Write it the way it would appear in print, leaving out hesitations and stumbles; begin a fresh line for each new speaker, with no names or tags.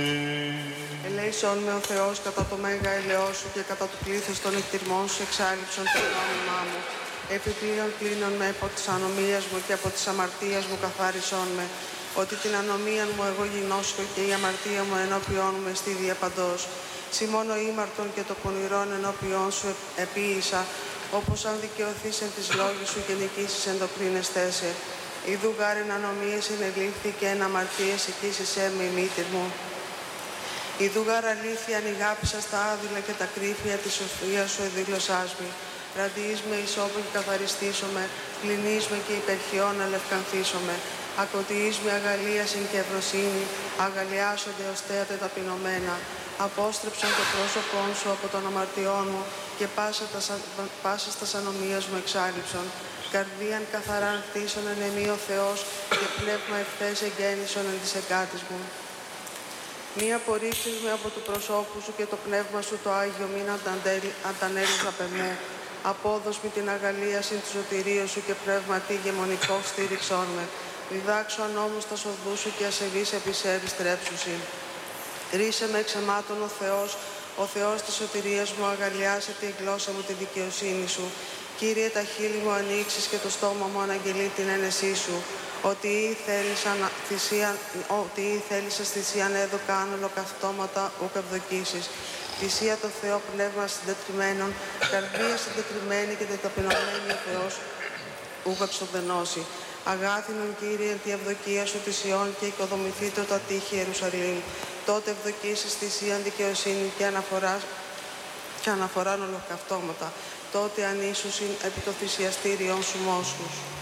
Ελέησον με ο Θεός κατά το μέγα ελαιός σου και κατά το πλήθος των εκτιρμών σου εξάλληψον το νόμιμά μου. Επιπλέον πλήνων με από της ανομίας μου και από της αμαρτίας μου καθάρισόν με, ότι την ανομία μου εγώ γινώσκω και η αμαρτία μου ενώπιόν μου εστί διαπαντός. Συ μόνο ήμαρτον και το πονηρόν ενώπιόν σου επίησα, όπως αν δικαιωθείς εν της λόγης σου και νικήσεις εν το κρίνεστέσαι. Ιδού γάρεν ανομίες ενελήφθη και εν αμαρτίες εκείσισέ με η μήτηρ μου. Ιδού γάρ αλήθεια ανηγάπησα στα άδειλα και τα κρύφια της σοφίας σου εδήλωσάς με. Ραντιείς με ισόπων και καθαριστήσομαι, πληνείς με και υπερχιών αλευκανθήσομαι. Ακοτιείς με αγαλίασιν και ευρωσύνη, αγαλιάσονται ως θέατε ταπεινωμένα. Απόστρεψον το πρόσωπόν σου από των αμαρτιών μου και πάσας τας ανομίας μου εξάλληψον. Καρδίαν καθαράν χτίσον εν εμεί ο Θεός και πνεύμα ευθές εγγέννησον εν της εγκάτης μου. Μη απορρίψεις με από του προσώπου σου και το πνεύμα σου το Άγιο μην αντανέλεις απ' εμέ. Απόδος με την αγαλίαση του σωτηρίου σου και πνεύματι γεμονικό στήριξόν με. Διδάξω ανόμους τα σοδούς σου και ασεβείς επισέρεις τρέψουσι. Ρίσε με εξαιμάτων ο Θεός της σωτηρίας μου, αγαλιάσε τη γλώσσα μου τη δικαιοσύνη σου. Κύριε, τα χείλη μου ανοίξεις και το στόμα μου αναγγελεί την ένεσή σου. Ότι ή θέλησας θυσίαν έδω κάνω ολοκαυτώματα ουκ ευδοκίσεις. Θυσία το Θεό πνεύμα συντετριμένων, καρδία συντετριμένη και τεταπεινωμένη ο Θεός ουκ εξοδενώσει. Αγάθινον Κύριε τη ευδοκία σου της Ιών και οικοδομηθήτω τα τείχη Ιερουσαλήμ. Τότε ευδοκίσεις θυσίαν δικαιοσύνη και αναφοράν ολοκαυτώματα. Τότε ανήσουσιν επί το θυσιαστήριον σου μόσχους.